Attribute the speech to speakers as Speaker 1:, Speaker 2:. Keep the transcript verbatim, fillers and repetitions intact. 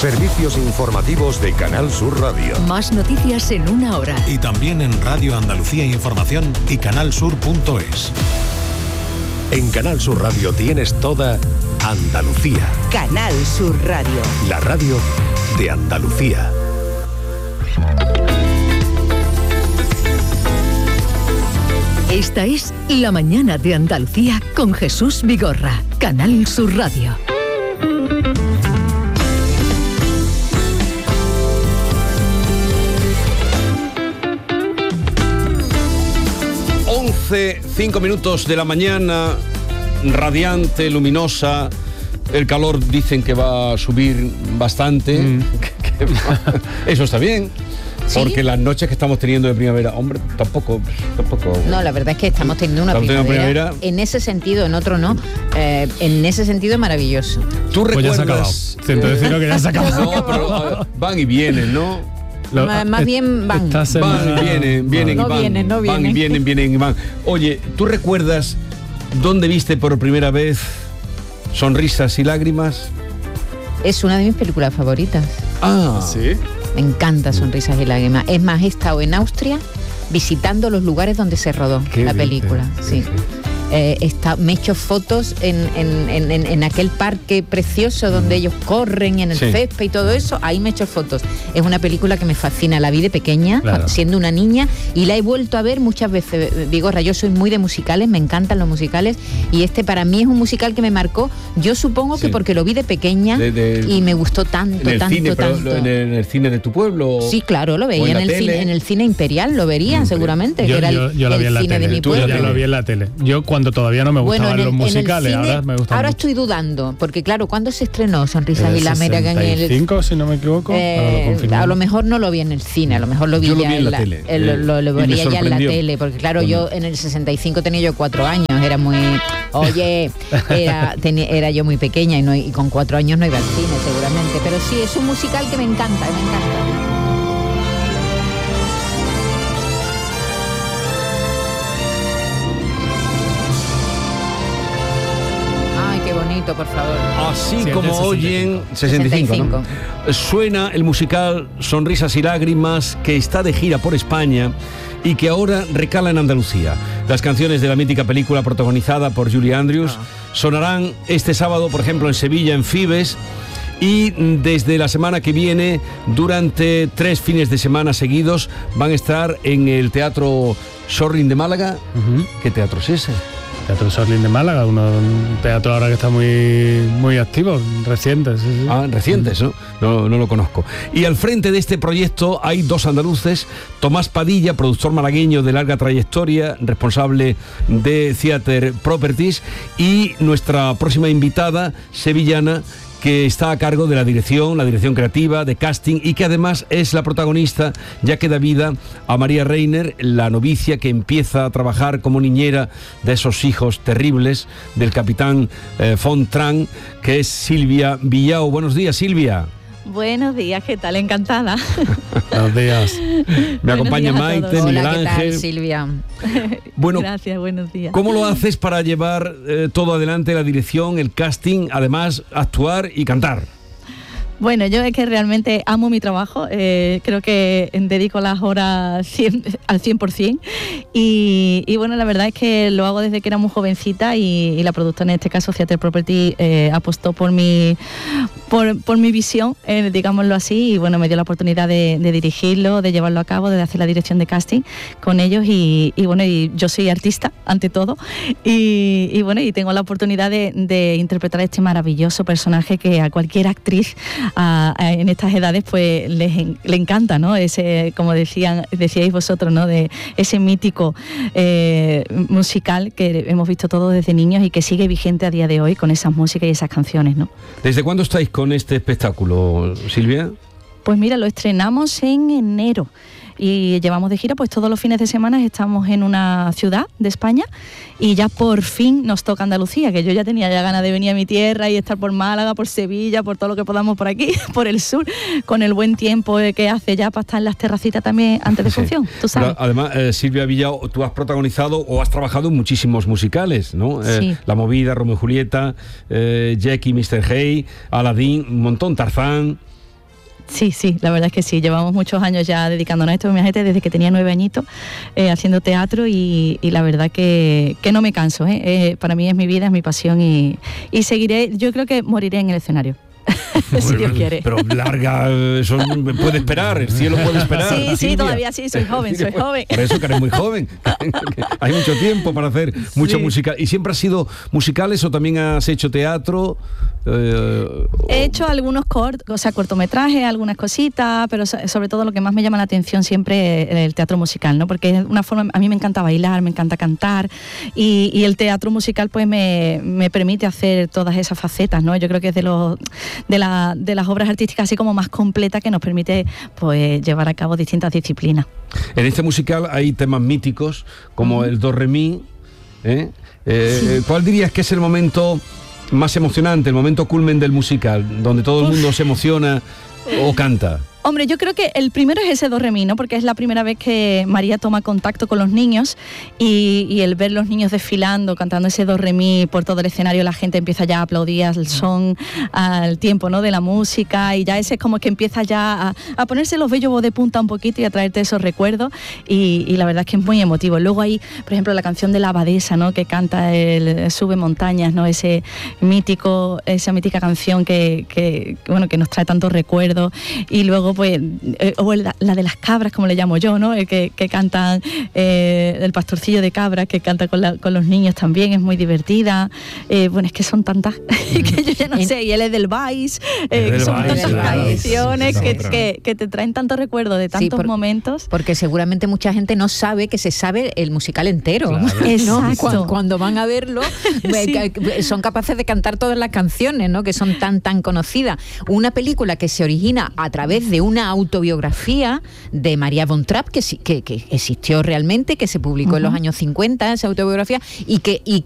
Speaker 1: Servicios informativos de Canal Sur Radio.
Speaker 2: Más noticias en una hora.
Speaker 3: Y también en Radio Andalucía Información y canalsur punto es.
Speaker 1: En Canal Sur Radio tienes toda Andalucía.
Speaker 4: Canal Sur Radio.
Speaker 1: La radio de Andalucía.
Speaker 2: Esta es La Mañana de Andalucía con Jesús Vigorra. Canal Sur Radio.
Speaker 5: Cinco minutos de la mañana, radiante, luminosa. El calor dicen que va a subir bastante. Mm. que, que va, eso está bien. ¿Sí? Porque las noches que estamos teniendo de primavera, hombre, tampoco, tampoco.
Speaker 6: No, la verdad es que estamos teniendo una primavera, primavera. En ese sentido, en otro no. Eh, en ese sentido es maravilloso.
Speaker 5: ¿Tú
Speaker 7: pues
Speaker 5: recuerdas?
Speaker 7: Ya se ha acabado. Siento decirlo que ya se ha acabado.
Speaker 5: No, pero van y vienen, ¿no?
Speaker 6: Lo, más, más bien van.
Speaker 5: Van y vienen, vienen
Speaker 6: no
Speaker 5: y van.
Speaker 6: Vienen, no vienen.
Speaker 5: Van y vienen, vienen y van. Oye, ¿tú recuerdas dónde viste por primera vez Sonrisas y Lágrimas?
Speaker 6: Es una de mis películas favoritas.
Speaker 5: Ah, ¿sí?
Speaker 6: Me encanta Sonrisas y Lágrimas. Es más, he estado en Austria visitando los lugares donde se rodó Qué la película. Bien, sí. sí. Eh, está, me he hecho fotos en, en, en, en aquel parque precioso donde ellos corren en el sí. césped y todo eso, ahí me he hecho fotos. Es una película que me fascina, la vi de pequeña, claro. siendo una niña, y la he vuelto a ver muchas veces. Vigorra, yo soy muy de musicales, me encantan los musicales, y este para mí es un musical que me marcó, yo supongo sí. que porque lo vi de pequeña de, de, y me gustó tanto,
Speaker 5: en el
Speaker 6: tanto,
Speaker 5: cine,
Speaker 6: tanto.
Speaker 5: Pero, ¿en, el, ¿En el cine de tu pueblo?
Speaker 6: Sí, claro, lo veía en, en, el cine, en el cine imperial, lo vería seguramente,
Speaker 7: yo,
Speaker 6: que era
Speaker 7: yo,
Speaker 6: el,
Speaker 7: yo lo vi
Speaker 6: el
Speaker 7: en la
Speaker 6: cine
Speaker 7: tele.
Speaker 6: de mi
Speaker 7: Tú
Speaker 6: pueblo.
Speaker 7: ya lo vi en la tele. Yo cuando todavía no me gustaban bueno, el, los musicales, cine, ahora me gustan
Speaker 6: Ahora
Speaker 7: mucho.
Speaker 6: Estoy dudando, porque claro, ¿cuándo se estrenó Sonrisas
Speaker 7: eh,
Speaker 6: y Lágrimas en el
Speaker 7: cinco, si no me equivoco.
Speaker 6: Eh, lo a lo mejor no lo vi en el cine, a lo mejor lo vi
Speaker 5: yo
Speaker 6: ya
Speaker 5: lo vi en la,
Speaker 6: la
Speaker 5: tele.
Speaker 6: El,
Speaker 5: eh,
Speaker 6: lo, lo vería ya en la tele, porque claro, bueno. yo en el sesenta y cinco tenía yo cuatro años, era muy, oye, era, tenía, era yo muy pequeña y, no, y con cuatro años no iba al cine seguramente, pero sí, es un musical que me encanta, me encanta. Por favor.
Speaker 5: Así sí, como oyen, sesenta y cinco, ¿no? Suena el musical Sonrisas y Lágrimas, que está de gira por España y que ahora recala en Andalucía. Las canciones de la mítica película protagonizada por Julie Andrews ah. sonarán este sábado, por ejemplo, en Sevilla, en Fibes, y desde la semana que viene, durante tres fines de semana seguidos, van a estar en el Teatro Sorlin de Málaga. Uh-huh. ¿Qué teatro es ese?
Speaker 7: Teatro Sorlin de Málaga, uno, un teatro ahora que está muy, muy activo, reciente. Sí, sí.
Speaker 5: Ah, recientes, ¿no? ¿no? No lo conozco. Y al frente de este proyecto hay dos andaluces, Tomás Padilla, productor malagueño de larga trayectoria, responsable de Theater Properties, y nuestra próxima invitada, sevillana, que está a cargo de la dirección, la dirección creativa, de casting, y que además es la protagonista, ya que da vida a María Reiner, la novicia que empieza a trabajar como niñera de esos hijos terribles del capitán eh, von Tran, que es Silvia Villao. Buenos días, Silvia.
Speaker 8: Buenos días, ¿qué tal? Encantada.
Speaker 7: Buenos días.
Speaker 5: Me acompaña Maite, Miguel Ángel.
Speaker 6: Hola, ¿qué tal, Silvia?
Speaker 8: Bueno, gracias, buenos días.
Speaker 5: ¿Cómo lo haces para llevar eh, todo adelante, la dirección, el casting, además actuar y cantar?
Speaker 8: Bueno, yo es que realmente amo mi trabajo, eh, creo que dedico las horas cien, al cien por ciento y, y bueno, la verdad es que lo hago desde que era muy jovencita y, y la productora, en este caso Theater Property, eh, apostó por mi, por, por mi visión, eh, digámoslo así, y bueno, me dio la oportunidad de, de dirigirlo, de llevarlo a cabo, de hacer la dirección de casting con ellos y, y bueno, y yo soy artista ante todo y, y bueno, y tengo la oportunidad de, de interpretar a este maravilloso personaje que a cualquier actriz A, a, en estas edades pues les le encanta, ¿no? Ese, como decían, decíais vosotros, ¿no? De ese mítico eh, musical que hemos visto todos desde niños y que sigue vigente a día de hoy con esas músicas y esas canciones, ¿no?
Speaker 5: ¿Desde cuándo estáis con este espectáculo, Silvia?
Speaker 8: Pues mira, lo estrenamos en enero y llevamos de gira pues todos los fines de semana, estamos en una ciudad de España y ya por fin nos toca Andalucía, que yo ya tenía ya ganas de venir a mi tierra y estar por Málaga, por Sevilla, por todo lo que podamos por aquí, por el sur, con el buen tiempo que hace ya para estar en las terracitas también antes de función, sí. Tú sabes.
Speaker 5: Pero además, eh, Silvia Villao, tú has protagonizado o has trabajado en muchísimos musicales, ¿no? Eh,
Speaker 8: sí.
Speaker 5: La Movida, Romeo y Julieta, eh, Jackie, mister Hay, Aladdin, un montón, Tarzán.
Speaker 8: Sí, sí, la verdad es que sí, llevamos muchos años ya dedicándonos a esto, imagínate, desde que tenía nueve añitos eh, haciendo teatro y, y la verdad que, que no me canso, ¿eh? Eh, para mí es mi vida, es mi pasión y, y seguiré, yo creo que moriré en el escenario. Si Dios quiere.
Speaker 5: Pero larga, eso puede esperar, el cielo puede esperar.
Speaker 8: Sí, sí,
Speaker 5: Silvia.
Speaker 8: todavía sí, soy joven, soy joven.
Speaker 5: Por eso que eres muy joven. Hay mucho tiempo para hacer mucha
Speaker 8: Sí.
Speaker 5: música. ¿Y siempre has sido musicales o también has hecho teatro? Eh,
Speaker 8: He hecho algunos cort, o sea, cortometrajes, algunas cositas, pero so- sobre todo lo que más me llama la atención siempre es el teatro musical, ¿no? Porque es una forma, a mí me encanta bailar, me encanta cantar y, y el teatro musical pues me, me permite hacer todas esas facetas, ¿no? Yo creo que es de los de, la, de las obras artísticas así como más completas que nos permite pues llevar a cabo distintas disciplinas.
Speaker 5: En este musical hay temas míticos como uh-huh. el do re mi. ¿eh? Eh, sí. ¿Cuál dirías que es el momento más emocionante, el momento culmen del musical, donde todo el mundo Uf. se emociona o canta?
Speaker 8: Hombre, yo creo que el primero es ese do re mi, ¿no? Porque es la primera vez que María toma contacto con los niños y, y el ver los niños desfilando, cantando ese do re mi por todo el escenario, la gente empieza ya a aplaudir al son, al tiempo, ¿no? de la música y ya ese es como que empieza ya a, a ponerse los vellos de punta un poquito y a traerte esos recuerdos y, y la verdad es que es muy emotivo. Luego hay, por ejemplo, la canción de la abadesa, ¿no? Que canta el Sube montañas, ¿no? Ese mítico, esa mítica canción que, que, bueno, que nos trae tantos recuerdos y luego pues eh, o la, la de las cabras, como le llamo yo, ¿no? Eh, que, que cantan eh, el pastorcillo de cabras, que canta con, la, con los niños también, es muy divertida. Eh, bueno, es que son tantas que yo ya no sé, y él es del Vice, eh, que son tantas canciones que, que, que te traen tantos recuerdos de tantos sí, por, momentos.
Speaker 6: Porque seguramente mucha gente no sabe que se sabe el musical entero. Claro.
Speaker 8: Exacto.
Speaker 6: Cuando, cuando van a verlo, sí. son capaces de cantar todas las canciones, ¿no? Que son tan, tan conocidas. Una película que se origina a través de una autobiografía de María von Trapp, que, que, que existió realmente, que se publicó uh-huh. en los años cincuenta, esa autobiografía, y que, y